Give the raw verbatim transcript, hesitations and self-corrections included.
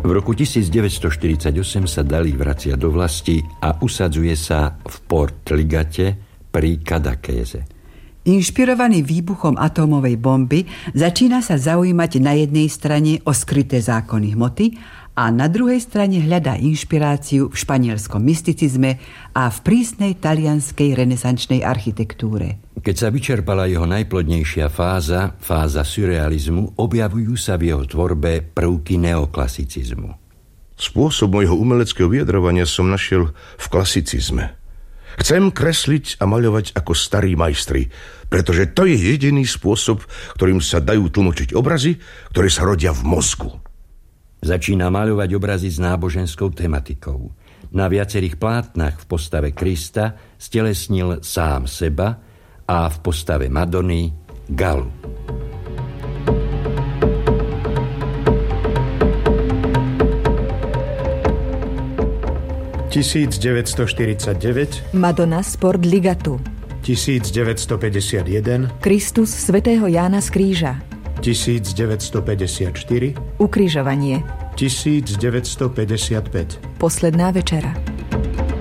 V roku tisícdeväťstoštyridsaťosem sa Dalí vracia do vlasti a usadzuje sa v Port Ligate pri Cadaquése. Inšpirovaný výbuchom atómovej bomby začína sa zaujímať na jednej strane o skryté zákony hmoty a na druhej strane hľadá inšpiráciu v španielskom mysticizme a v prísnej talianskej renesančnej architektúre. Keď sa vyčerpala jeho najplodnejšia fáza, fáza surrealizmu, objavujú sa v jeho tvorbe prvky neoklasicizmu. Spôsob mojho umeleckého vyjadrovania som našiel v klasicizme. Chcem kresliť a maľovať ako starí majstri, pretože to je jediný spôsob, ktorým sa dajú tlmočiť obrazy, ktoré sa rodia v mozgu. Začína maľovať obrazy s náboženskou tematikou. Na viacerých plátnach v postave Krista stelesnil sám seba a v postave Madony Galu. tisícdeväťstoštyridsaťdeväť Madonna z Port Ligatu. tisícdeväťstopäťdesiatjeden Kristus svätého Jána z Kríža. tisícdeväťstopäťdesiatštyri Ukrižovanie. tisícdeväťstopäťdesiatpäť Posledná večera.